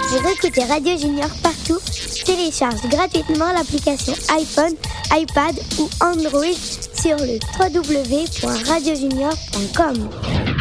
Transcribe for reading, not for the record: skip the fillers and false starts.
Pour écouter Radio Junior partout, télécharge gratuitement l'application iPhone, iPad ou Android sur le www.radiojunior.com.